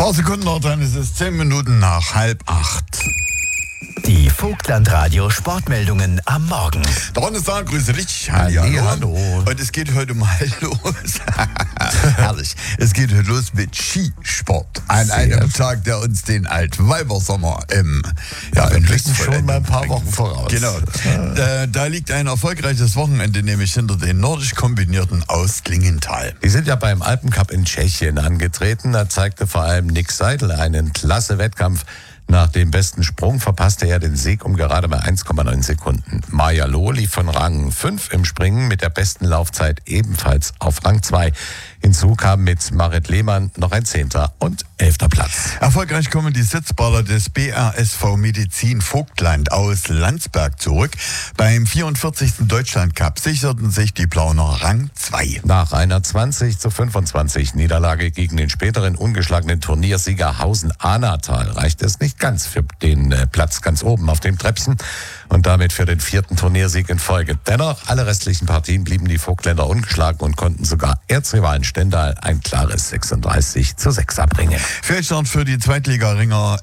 Paar Sekunden noch, dann ist es 10 Minuten nach 7:30. Die Vogtlandradio Sportmeldungen am Morgen. Donnerstag, grüße dich. Hallo. Und es geht heute mal los. Herrlich. Es geht heute los mit Skisport. An einem Tag, der uns den Altweibersommer im blicken schon mal ein paar Wochen voraus. Genau. Da liegt ein erfolgreiches Wochenende nämlich hinter den nordisch kombinierten aus Klingenthal. Die sind ja beim Alpencup in Tschechien angetreten. Da zeigte vor allem Nick Seidel einen klasse Wettkampf. Nach dem besten Sprung verpasste er den Sieg um gerade mal 1,9 Sekunden. Maja Loh lief von Rang 5 im Springen mit der besten Laufzeit ebenfalls auf Rang 2. Hinzu kam mit Marit Lehmann noch ein 10. und 11. Platz. Erfolgreich kommen die Sitzballer des BASV Medizin Vogtland aus Landsberg zurück. Beim 44. Deutschlandcup sicherten sich die Plauner Rang 2. Nach einer 20:25 Niederlage gegen den späteren ungeschlagenen Turniersieger Hausen-Ahnatal reichte es nicht ganz für den Platz ganz oben auf dem Treppchen und damit für den 4. Turniersieg in Folge. Dennoch, alle restlichen Partien blieben die Vogtländer ungeschlagen und konnten sogar Erzrivalen Stendal ein klares 36:6 erbringen. Fehlstart für die Zweitliga-Kegler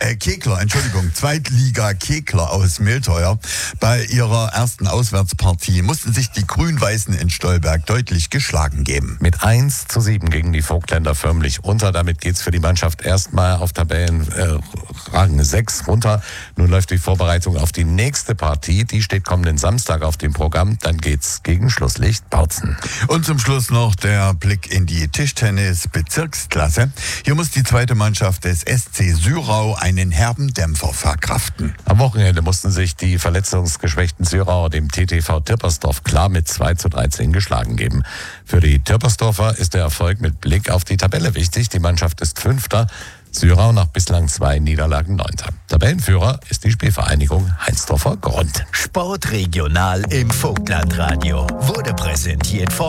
aus Mehlteuer. Bei ihrer ersten Auswärtspartie mussten sich die Grün-Weißen in Stolberg deutlich geschlagen geben. Mit 1:7 gingen die Vogtländer förmlich unter. Damit geht's für die Mannschaft erstmal auf Tabellenrang 6 runter. Nun läuft die Vorbereitung auf die nächste Partie. Die steht kommenden Samstag auf dem Programm. Dann geht's gegen Schlusslicht Bautzen. Und zum Schluss noch der Blick in die Tischtennis-Bezirksklasse. Hier muss die zweite Mannschaft des SC Syrau einen herben Dämpfer verkraften. Am Wochenende mussten sich die verletzungsgeschwächten Syrauer dem TTV Tirpersdorf klar mit 2:13 geschlagen geben. Für die Tirpersdorfer ist der Erfolg mit Blick auf die Tabelle wichtig. Die Mannschaft ist 5. Syrau nach bislang 2 Niederlagen 9. Tabellenführer ist die Spielvereinigung Heinsdorfer Grund. Sportregional im Vogtlandradio wurde präsentiert von